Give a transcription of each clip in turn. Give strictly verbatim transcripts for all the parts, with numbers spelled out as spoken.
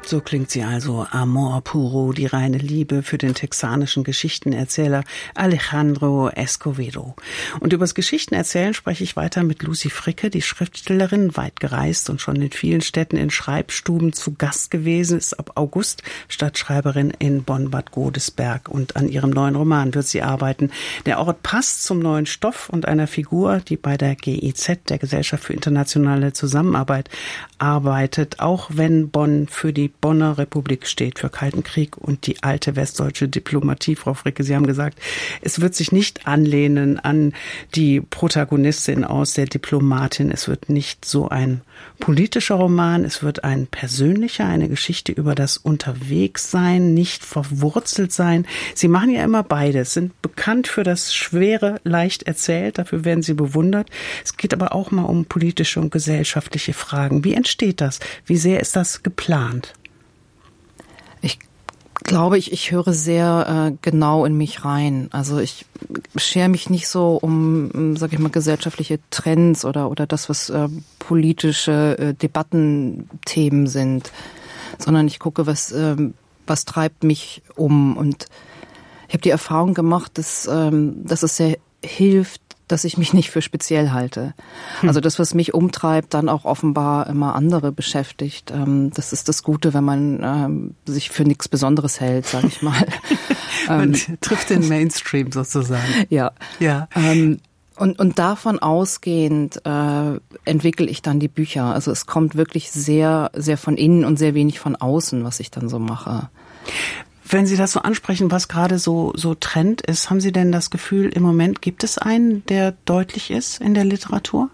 So klingt sie also, Amor Puro, die reine Liebe für den texanischen Geschichtenerzähler Alejandro Escovedo. Und übers Geschichtenerzählen spreche ich weiter mit Lucy Fricke, die Schriftstellerin, weit gereist und schon in vielen Städten in Schreibstuben zu Gast gewesen, ist ab August Stadtschreiberin in Bonn-Bad Godesberg. Und an ihrem neuen Roman wird sie arbeiten. Der Ort passt zum neuen Stoff und einer Figur, die bei der G I Z, der Gesellschaft für internationale Zusammenarbeit, arbeitet, auch wenn Bonn für die Bonner Republik steht, für Kalten Krieg und die alte westdeutsche Diplomatie. Frau Fricke, Sie haben gesagt, es wird sich nicht anlehnen an die Protagonistin aus der Diplomatin. Es wird nicht so ein politischer Roman, es wird ein persönlicher, eine Geschichte über das Unterwegssein, nicht verwurzelt sein. Sie machen ja immer beides, sind bekannt für das Schwere, leicht erzählt, dafür werden Sie bewundert. Es geht aber auch mal um politische und gesellschaftliche Fragen. Wie entsteht das? Wie sehr ist das geplant? Ich glaube, ich, ich höre sehr äh, genau in mich rein. Also ich schere mich nicht so um, sag ich mal, gesellschaftliche Trends oder oder das, was äh, politische äh, Debattenthemen sind, sondern ich gucke, was äh, was treibt mich um. Und ich habe die Erfahrung gemacht, dass ähm, dass es sehr hilft, dass ich mich nicht für speziell halte. Also das, was mich umtreibt, dann auch offenbar immer andere beschäftigt. Das ist das Gute, wenn man sich für nichts Besonderes hält, sage ich mal. Man trifft den Mainstream sozusagen. Ja. Ja. Und, und davon ausgehend äh, entwickle ich dann die Bücher. Also es kommt wirklich sehr, sehr von innen und sehr wenig von außen, was ich dann so mache. Wenn Sie das so ansprechen, was gerade so so Trend ist, haben Sie denn das Gefühl, im Moment gibt es einen, der deutlich ist in der Literatur?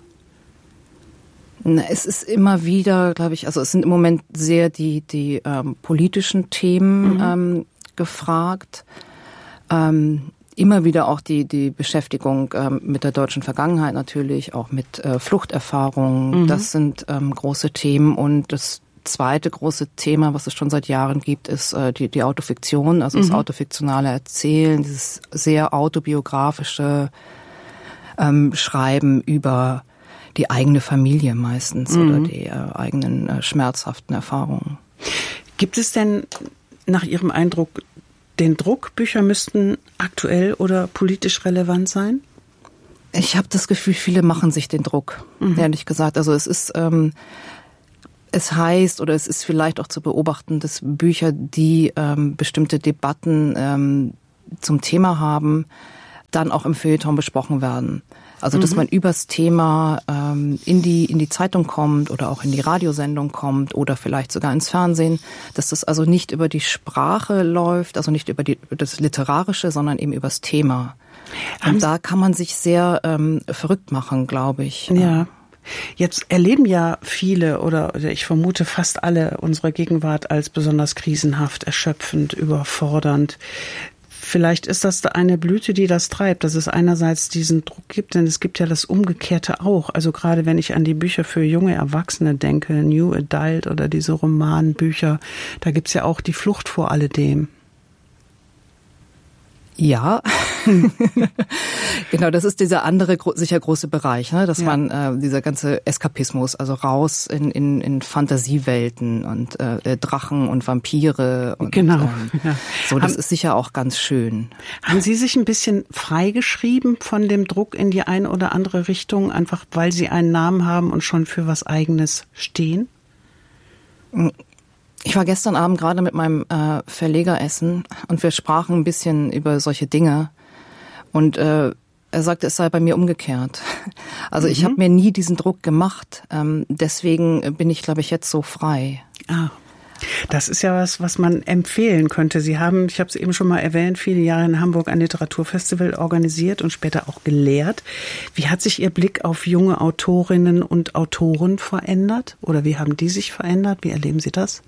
Es ist immer wieder, glaube ich, also es sind im Moment sehr die die ähm, politischen Themen mhm. ähm, gefragt. Ähm, immer wieder auch die die Beschäftigung ähm, mit der deutschen Vergangenheit natürlich, auch mit äh, Fluchterfahrungen. Mhm. Das sind ähm, große Themen. Und das zweite große Thema, was es schon seit Jahren gibt, ist äh, die, die Autofiktion, also mhm. das autofiktionale Erzählen, dieses sehr autobiografische ähm, Schreiben über die eigene Familie meistens mhm. oder die äh, eigenen äh, schmerzhaften Erfahrungen. Gibt es denn nach Ihrem Eindruck den Druck, Bücher müssten aktuell oder politisch relevant sein? Ich habe das Gefühl, viele machen sich den Druck, mhm. ehrlich gesagt. Also es ist ähm, Es heißt, oder es ist vielleicht auch zu beobachten, dass Bücher, die ähm, bestimmte Debatten ähm, zum Thema haben, dann auch im Feuilleton besprochen werden. Also, dass mhm. man übers Thema ähm, in die in die Zeitung kommt oder auch in die Radiosendung kommt oder vielleicht sogar ins Fernsehen, dass das also nicht über die Sprache läuft, also nicht über die über das Literarische, sondern eben übers Thema. Und da kann man sich sehr ähm, verrückt machen, glaube ich. Ja. Jetzt erleben ja viele oder ich vermute fast alle unsere Gegenwart als besonders krisenhaft, erschöpfend, überfordernd. Vielleicht ist das eine Blüte, die das treibt, dass es einerseits diesen Druck gibt, denn es gibt ja das Umgekehrte auch. Also gerade wenn ich an die Bücher für junge Erwachsene denke, New Adult oder diese Romanbücher, da gibt's ja auch die Flucht vor alledem. Ja, genau, das ist dieser andere sicher große Bereich, ne, dass ja. man äh, dieser ganze Eskapismus, also raus in in, in Fantasiewelten und äh, Drachen und Vampire und genau. Ähm, ja. so, das haben, ist sicher auch ganz schön. Haben Sie sich ein bisschen freigeschrieben von dem Druck in die eine oder andere Richtung, einfach weil Sie einen Namen haben und schon für was Eigenes stehen? Ich war gestern Abend gerade mit meinem äh, Verleger essen und wir sprachen ein bisschen über solche Dinge und äh, er sagte, es sei bei mir umgekehrt. Also mhm. ich habe mir nie diesen Druck gemacht, ähm, deswegen bin ich, glaube ich, jetzt so frei. Ah, das ist ja was, was man empfehlen könnte. Sie haben, ich habe es eben schon mal erwähnt, viele Jahre in Hamburg ein Literaturfestival organisiert und später auch gelehrt. Wie hat sich Ihr Blick auf junge Autorinnen und Autoren verändert? Oder wie haben die sich verändert? Wie erleben Sie das?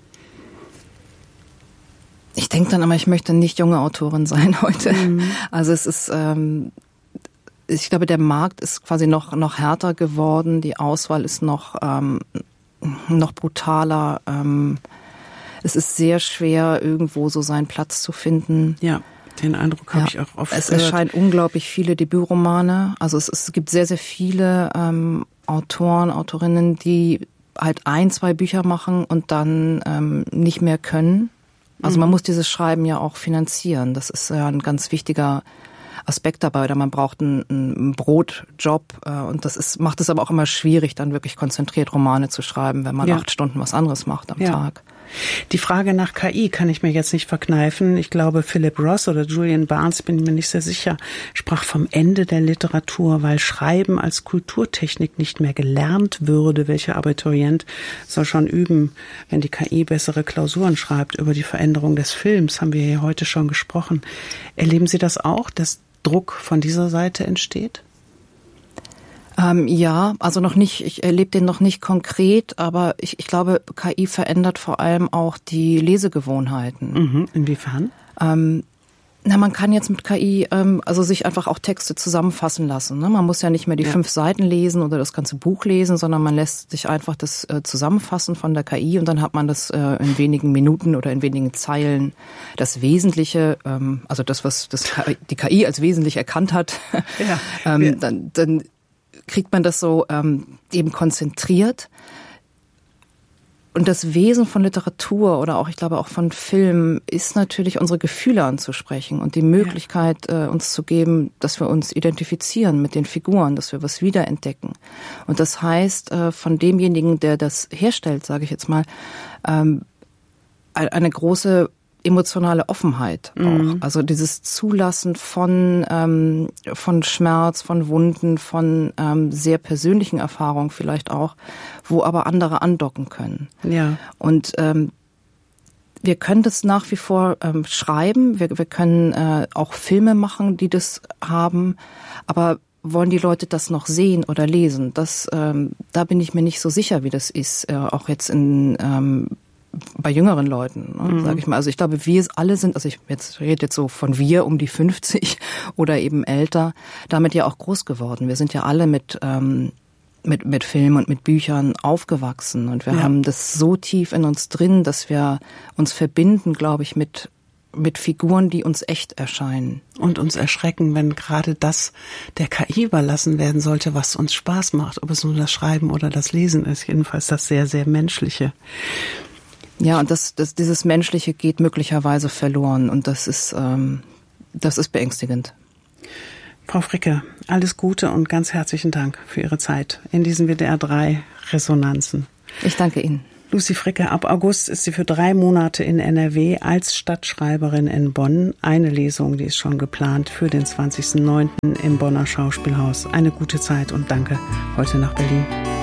Ich denke dann immer, ich möchte nicht junge Autorin sein heute. Mhm. Also es ist, ähm, ich glaube, der Markt ist quasi noch noch härter geworden. Die Auswahl ist noch ähm, noch brutaler. Ähm, es ist sehr schwer, irgendwo so seinen Platz zu finden. Ja, den Eindruck habe ja. ich auch oft. Es erscheinen unglaublich viele Debütromane. Also es, es gibt sehr, sehr viele ähm, Autoren, Autorinnen, die halt ein, zwei Bücher machen und dann ähm, nicht mehr können. Also man muss dieses Schreiben ja auch finanzieren. Das ist ja ein ganz wichtiger Aspekt dabei. Oder man braucht einen, einen Brotjob. Äh, und das ist, macht es aber auch immer schwierig, dann wirklich konzentriert Romane zu schreiben, wenn man ja. acht Stunden was anderes macht am ja. Tag. Die Frage nach K I kann ich mir jetzt nicht verkneifen. Ich glaube, Philip Ross oder Julian Barnes, bin mir nicht sehr sicher, sprach vom Ende der Literatur, weil Schreiben als Kulturtechnik nicht mehr gelernt würde. Welcher Abiturient soll schon üben, wenn die K I bessere Klausuren schreibt? Über die Veränderung des Films haben wir hier heute schon gesprochen. Erleben Sie das auch, dass Druck von dieser Seite entsteht? Ähm, ja, also noch nicht, ich erlebe den noch nicht konkret, aber ich, ich glaube, K I verändert vor allem auch die Lesegewohnheiten. Mhm. Inwiefern? Ähm, na, man kann jetzt mit K I ähm, also sich einfach auch Texte zusammenfassen lassen. Ne? Man muss ja nicht mehr die ja. fünf Seiten lesen oder das ganze Buch lesen, sondern man lässt sich einfach das äh, zusammenfassen von der K I und dann hat man das äh, in wenigen Minuten oder in wenigen Zeilen. Das Wesentliche, ähm, also das, was das K I, die K I als wesentlich erkannt hat, ja. ähm, ja. dann, dann kriegt man das so ähm, eben konzentriert. Und das Wesen von Literatur oder auch, ich glaube, auch von Film ist natürlich, unsere Gefühle anzusprechen und die Möglichkeit, ja. äh, uns zu geben, dass wir uns identifizieren mit den Figuren, dass wir was wiederentdecken. Und das heißt, äh, von demjenigen, der das herstellt, sage ich jetzt mal, ähm, eine große emotionale Offenheit auch. Mhm. Also dieses Zulassen von ähm, von Schmerz, von Wunden, von ähm, sehr persönlichen Erfahrungen vielleicht auch, wo aber andere andocken können. Ja. Und ähm, wir können das nach wie vor ähm, schreiben, wir, wir können äh, auch Filme machen, die das haben, aber wollen die Leute das noch sehen oder lesen? Das, ähm, da bin ich mir nicht so sicher, wie das ist, äh, auch jetzt in ähm, bei jüngeren Leuten, ne, mhm. sage ich mal. Also ich glaube, wir alle sind, also ich jetzt rede jetzt so von wir um die fünfzig oder eben älter, damit ja auch groß geworden. Wir sind ja alle mit ähm, mit mit Filmen und mit Büchern aufgewachsen und wir ja. haben das so tief in uns drin, dass wir uns verbinden, glaube ich, mit mit Figuren, die uns echt erscheinen. Und uns erschrecken, wenn gerade das der K I überlassen werden sollte, was uns Spaß macht, ob es nur das Schreiben oder das Lesen ist. Jedenfalls das sehr, sehr Menschliche. Ja, und das, das, dieses Menschliche geht möglicherweise verloren und das ist, ähm, das ist beängstigend. Frau Fricke, alles Gute und ganz herzlichen Dank für Ihre Zeit in diesen W D R drei Resonanzen. Ich danke Ihnen. Lucy Fricke, ab August ist sie für drei Monate in N R W als Stadtschreiberin in Bonn. Eine Lesung, die ist schon geplant für den zwanzigsten neunten im Bonner Schauspielhaus. Eine gute Zeit und danke heute nach Berlin.